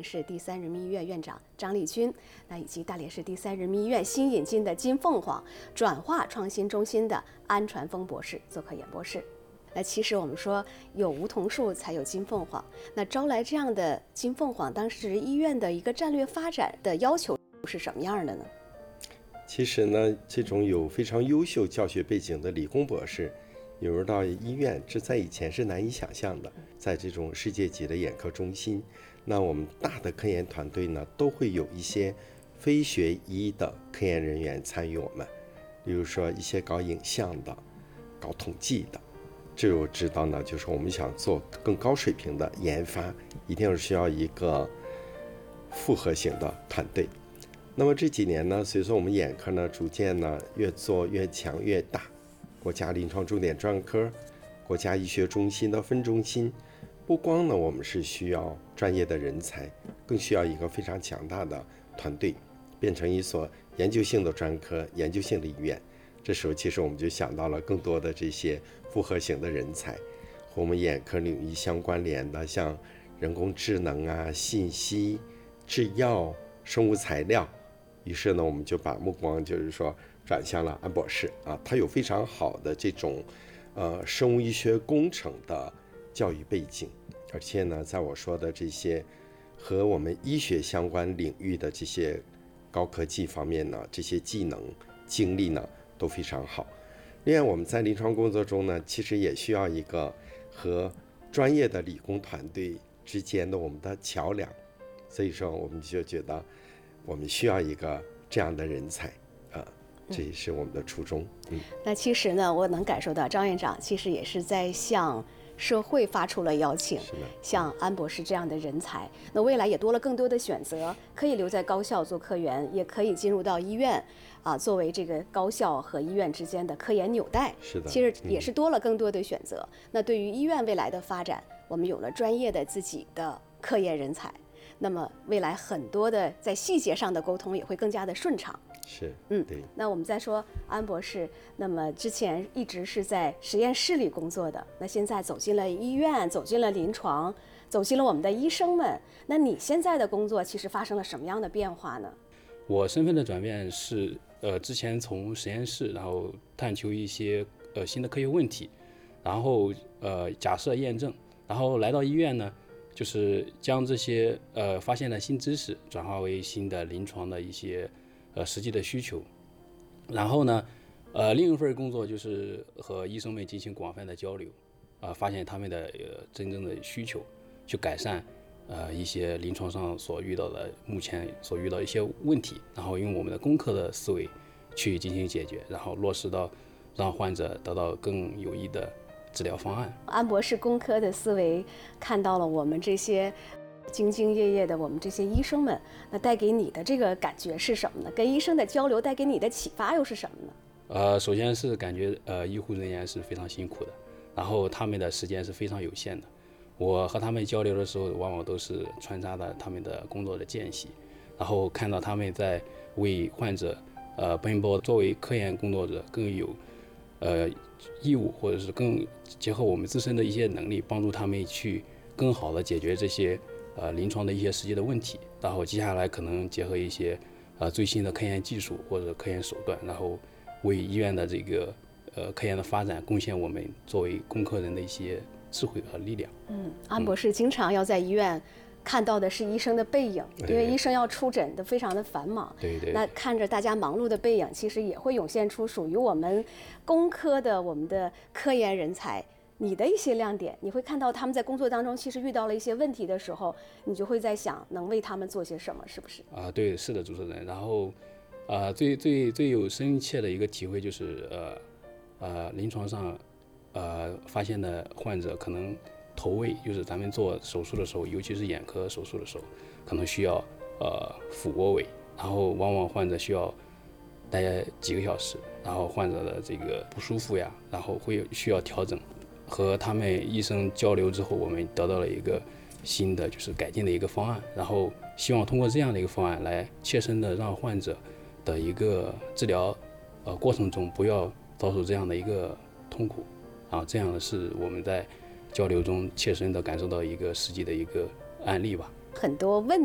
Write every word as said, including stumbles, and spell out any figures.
市第三人民医院院长张立军，那以及大连市第三人民医院新引进的金凤凰转化创新中心的安传峰博士做客演播室。那其实我们说有梧桐树才有金凤凰，那招来这样的金凤凰，当时医院的一个战略发展的要求是什么样的呢？ 其实呢，这种有非常优秀教学背景的理工博士引入到医院，这在以前是难以想象的。在这种世界级的眼科中心，那我们大的科研团队呢，都会有一些非学医的科研人员参与我们，比如说一些搞影像的、搞统计的。这我知道呢，就是我们想做更高水平的研发，一定是需要一个复合型的团队。那么这几年呢，随着我们眼科呢逐渐呢越做越强越大，国家临床重点专科、国家医学中心的分中心，不光呢我们是需要专业的人才，更需要一个非常强大的团队，变成一所研究性的专科、研究性的医院。这时候其实我们就想到了更多的这些复合型的人才，和我们眼科领域相关联的，像人工智能啊、信息、制药、生物材料。于是呢，我们就把目光就是说转向了安博士啊，他有非常好的这种呃生物医学工程的教育背景，而且呢，在我说的这些和我们医学相关领域的这些高科技方面呢，这些技能经历呢都非常好。另外我们在临床工作中呢，其实也需要一个和专业的理工团队之间的我们的桥梁，所以说我们就觉得我们需要一个这样的人才啊，这也是我们的初衷。嗯， 那其实呢，我能感受到张院长其实也是在向社会发出了邀请，像安博士这样的人才，那未来也多了更多的选择，可以留在高校做科研，也可以进入到医院啊，作为这个高校和医院之间的科研纽带。 是的， 其实也是多了更多的选择。嗯、那对于医院未来的发展，我们有了专业的自己的科研人才，那么未来很多的在细节上的沟通也会更加的顺畅。 是， 嗯， 对。 那我们再说安博士，那么之前一直是在实验室里工作的，那现在走进了医院，走进了临床，走进了我们的医生们。那你现在的工作其实发生了什么样的变化呢？ 我身份的转变是，呃，之前从实验室，然后探求一些呃新的科学问题，然后呃假设验证，然后来到医院呢，就是将这些呃发现的新知识转化为新的临床的一些呃实际的需求，然后呢，呃另一份工作就是和医生们进行广泛的交流，啊、呃，发现他们的呃真正的需求，去改善呃一些临床上所遇到的目前所遇到的一些问题，然后用我们的工科的思维去进行解决，然后落实到让患者得到更有益的治疗方案。 安博士工科的思维看到了我们这些兢兢业业的我们这些医生们，那带给你的这个感觉是什么呢？跟医生的交流带给你的启发又是什么呢？ 呃，首先是感觉呃医护人员是非常辛苦的，然后他们的时间是非常有限的。我和他们交流的时候，往往都是穿插的他们的工作的间隙，然后看到他们在为患者呃奔波，作为科研工作者更有呃义务，或者是更结合我们自身的一些能力，帮助他们去更好的解决这些呃临床的一些实际的问题，然后接下来可能结合一些呃最新的科研技术或者科研手段，然后为医院的这个呃科研的发展贡献我们作为工科人的一些智慧和力量。 嗯，安博士经常要在医院看到的是医生的背影， 嗯、 因为医生要出诊的非常的繁忙。 对对。 那看着大家忙碌的背影，其实也会涌现出属于我们工科的我们的科研人才你的一些亮点。你会看到他们在工作当中其实遇到了一些问题的时候，你就会在想能为他们做些什么，是不是？ 啊，对，是的，主持人。然后啊、呃，最最最有深切的一个体会就是呃呃临床上呃发现的患者可能头位，就是咱们做手术的时候，尤其是眼科手术的时候，可能需要呃俯卧位，然后往往患者需要待几个小时，然后患者的这个不舒服呀，然后会需要调整。和他们医生交流之后，我们得到了一个新的就是改进的一个方案，然后希望通过这样的一个方案来切身的让患者的一个治疗呃过程中不要遭受这样的一个痛苦，然后这样的是我们在交流中切身的感受到一个实际的一个案例吧。 很多问